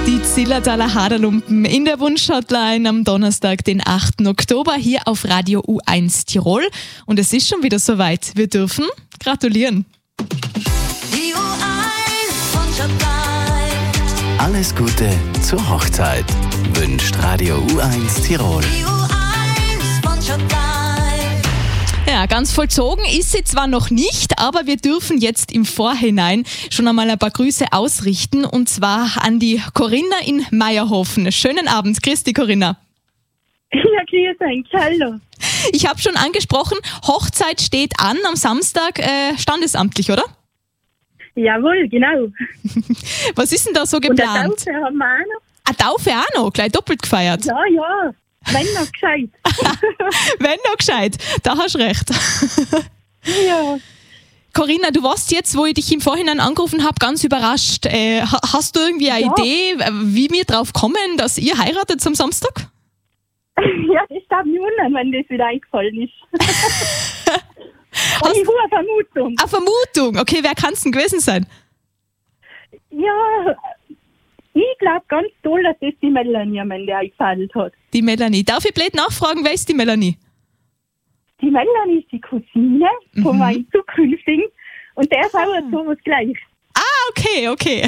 Die Zillertaler Haderlumpen in der Wunschhotline am Donnerstag, den 8. Oktober, hier auf Radio U1 Tirol. Und es ist schon wieder soweit. Wir dürfen gratulieren. Die U1 Wunschhotline. Alles Gute zur Hochzeit. Wünscht Radio U1 Tirol. Die U1 Wunschhotline. Ja, ganz vollzogen ist sie zwar noch nicht, aber wir dürfen jetzt im Vorhinein schon einmal ein paar Grüße ausrichten. Und zwar an die Corinna in Meierhofen. Schönen Abend. Christi, Corinna. Ja, grüß euch, hallo. Ich habe schon angesprochen, Hochzeit steht an am Samstag, standesamtlich, oder? Jawohl, genau. Was ist denn da so Und eine geplant? Taufe haben wir auch noch. Eine Taufe auch noch, gleich doppelt gefeiert. Ja, wenn noch gescheit. Wenn noch gescheit, da hast du recht. Ja. Corinna, du warst jetzt, wo ich dich im Vorhinein angerufen habe, ganz überrascht. Hast du irgendwie eine Idee, wie wir drauf kommen, dass ihr heiratet am Samstag? Ja, das darf mich wundern, wenn das wieder eingefallen ist. Und ich habe eine Vermutung. Eine Vermutung. Okay, wer kann es denn gewesen sein? Ja, ich glaube ganz toll, dass das die Melanie am Ende eingefallen hat. Die Melanie. Darf ich blöd nachfragen, wer ist die Melanie? Die Melanie ist die Cousine von meinem Zukünftigen und der sauert sowas gleich. Okay.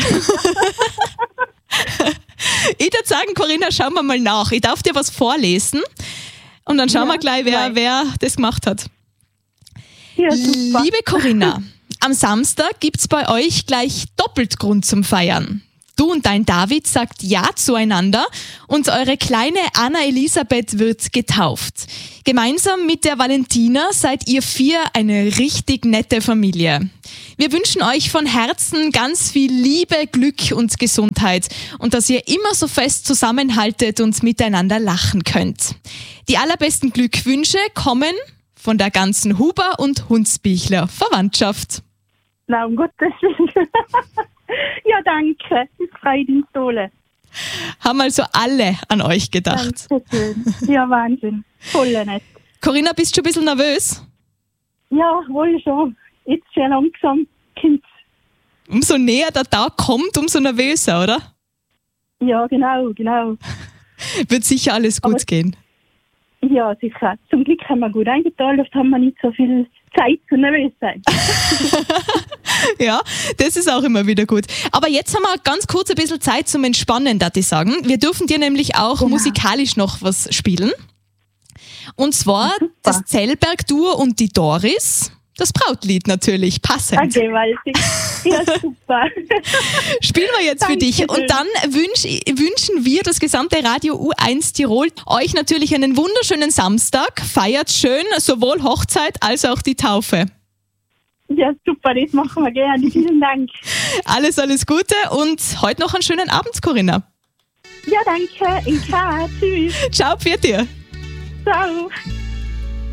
Ich würde sagen, Corinna, schauen wir mal nach. Ich darf dir was vorlesen und dann schauen wir gleich, wer das gemacht hat. Ja, super. Liebe Corinna, am Samstag gibt es bei euch gleich doppelt Grund zum Feiern. Du und dein David sagt Ja zueinander und eure kleine Anna-Elisabeth wird getauft. Gemeinsam mit der Valentina seid ihr 4 eine richtig nette Familie. Wir wünschen euch von Herzen ganz viel Liebe, Glück und Gesundheit und dass ihr immer so fest zusammenhaltet und miteinander lachen könnt. Die allerbesten Glückwünsche kommen von der ganzen Huber- und Hunsbichler Verwandtschaft. Na, um Gottes Willen. Ja, danke. Das freut uns toll. Haben also alle an euch gedacht. Dankeschön. Ja, Wahnsinn. Voll nett. Corinna, bist du schon ein bisschen nervös? Ja, wohl schon. Jetzt schon langsam kommt's. Umso näher der Tag kommt, umso nervöser, oder? Ja, genau. Wird sicher alles gut gehen. Ja, sicher. Zum Glück haben wir gut eingeteilt, oft haben wir nicht so viel Zeit zu nervös sein. Ja, das ist auch immer wieder gut. Aber jetzt haben wir ganz kurz ein bisschen Zeit zum Entspannen, darf ich sagen. Wir dürfen dir nämlich auch musikalisch noch was spielen. Und zwar das Zellberg-Duo und die Doris. Das Brautlied natürlich, passend. Gewaltig. Ja, super. Spielen wir jetzt für dich. Und dann wünschen wir, das gesamte Radio U1 Tirol, euch natürlich einen wunderschönen Samstag. Feiert schön, sowohl Hochzeit als auch die Taufe. Ja, super, das machen wir gerne. Vielen Dank. Alles Gute und heute noch einen schönen Abend, Corinna. Ja, danke. In K. Tschüss. Ciao, für dir. Ciao.